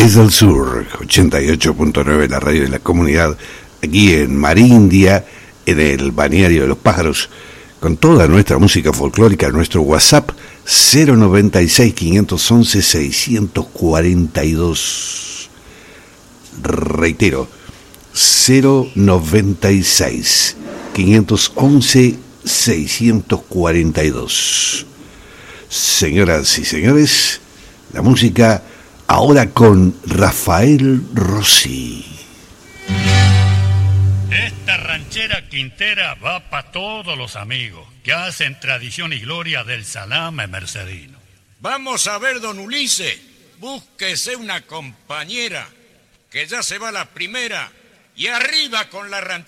Ángeles del Sur, 88.9, la radio de la comunidad, aquí en Marindia, en el balneario de los pájaros, con toda nuestra música folclórica, nuestro WhatsApp 096-511-642. Reitero, 096-511-642. Señoras y señores, la música ahora con Rafael Rossi. Esta ranchera quintera va para todos los amigos que hacen tradición y gloria del salame mercedino. Vamos a ver, don Ulises, búsquese una compañera, que ya se va la primera, y arriba con la ranchera.